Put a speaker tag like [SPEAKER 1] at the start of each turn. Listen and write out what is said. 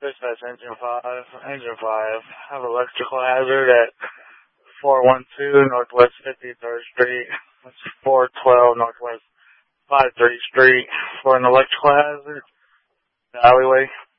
[SPEAKER 1] Dispatch Engine 5. Engine 5. I have electrical hazard at 412 Northwest 53rd Street. That's 412 Northwest 53rd Street for an electrical hazard. The alleyway.